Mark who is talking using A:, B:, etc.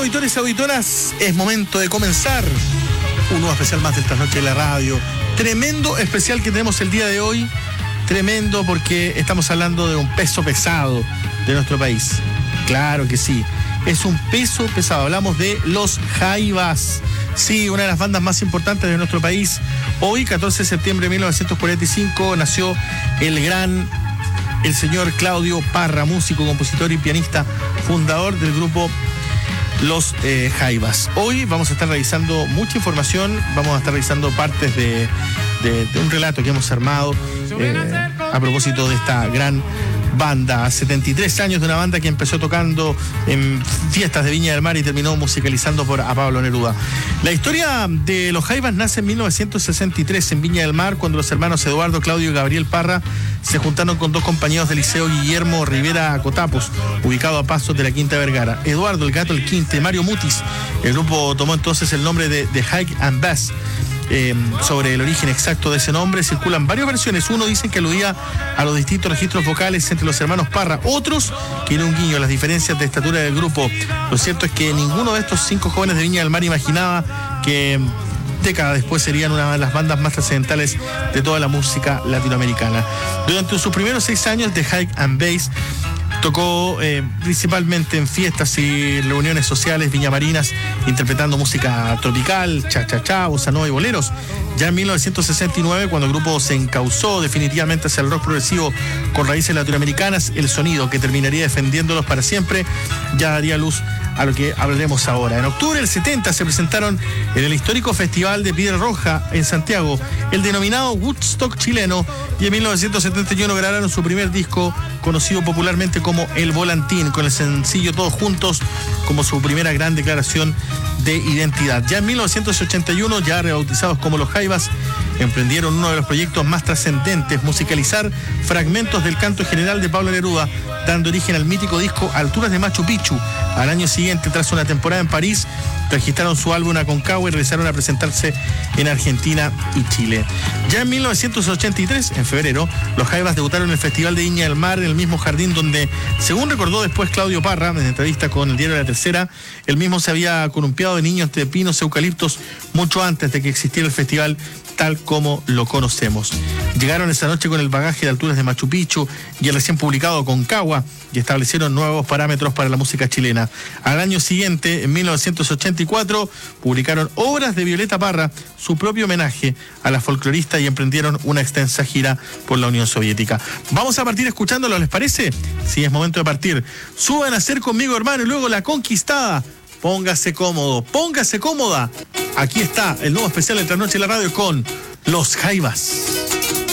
A: auditores y auditoras, es momento de comenzar un nuevo especial más del Trasnoche de la Radio. Tremendo especial que tenemos el día de hoy. Tremendo porque estamos hablando de un peso pesado de nuestro país. Claro que sí, es un peso pesado. Hablamos de los Jaivas. Sí, una de las bandas más importantes de nuestro país. Hoy, 14 de septiembre de 1945, nació el señor Claudio Parra, músico, compositor y pianista, fundador del grupo Los Jaivas. Hoy vamos a estar revisando mucha información, vamos a estar revisando partes de un relato que hemos armado a propósito de esta gran banda. 73 años de una banda que empezó tocando en fiestas de Viña del Mar y terminó musicalizando a Pablo Neruda. La historia de los Jaivas nace en 1963 en Viña del Mar, cuando los hermanos Eduardo, Claudio y Gabriel Parra se juntaron con dos compañeros del Liceo Guillermo Rivera Cotapos, ubicado a pasos de la Quinta Vergara. Eduardo, el Gato, el Quinte, Mario Mutis. El grupo tomó entonces el nombre de Hike and Bass. Sobre el origen exacto de ese nombre circulan varias versiones. Uno dicen que aludía a los distintos registros vocales entre los hermanos Parra, otros que era un guiño a las diferencias de estatura del grupo. Lo cierto es que ninguno de estos 5 jóvenes de Viña del Mar imaginaba que décadas después serían una de las bandas más trascendentales de toda la música latinoamericana. Durante sus primeros 6 años de Hike and Bass tocó principalmente en fiestas y reuniones sociales viñamarinas, interpretando música tropical, cha-cha-cha, bossa nova y boleros. Ya en 1969, cuando el grupo se encauzó definitivamente hacia el rock progresivo con raíces latinoamericanas, el sonido que terminaría defendiéndolos para siempre ya daría luz a lo que hablaremos ahora. En octubre del 70 se presentaron en el histórico Festival de Piedra Roja en Santiago, el denominado Woodstock chileno, y en 1971 grabaron su primer disco, conocido popularmente como El Volantín, con el sencillo Todos Juntos como su primera gran declaración de identidad. Ya en 1981, ya rebautizados como Los Jaivas, emprendieron uno de los proyectos más trascendentes: musicalizar fragmentos del canto general de Pablo Neruda, dando origen al mítico disco Alturas de Machu Picchu. Al año siguiente, tras una temporada en París, registraron su álbum Aconcagua y regresaron a presentarse en Argentina y Chile. Ya en 1983, en febrero, los Jaivas debutaron en el Festival de Viña del Mar, en el mismo jardín donde, según recordó después Claudio Parra, en entrevista con el diario La Tercera, él mismo se había columpiado de niños entre pinos y eucaliptos mucho antes de que existiera el festival tal como lo conocemos. Llegaron esa noche con el bagaje de Alturas de Machu Picchu y el recién publicado Aconcagua, y establecieron nuevos parámetros para la música chilena. Al año siguiente, en 1984, publicaron Obras de Violeta Parra, su propio homenaje a la folclorista, y emprendieron una extensa gira por la Unión Soviética. Vamos a partir escuchándolo, ¿les parece? Sí, es momento de partir. Suban a ser conmigo, hermano, y luego La Conquistada. Póngase cómodo, póngase cómoda. Aquí está el nuevo especial de Trasnoche en la Radio con Los Jaivas.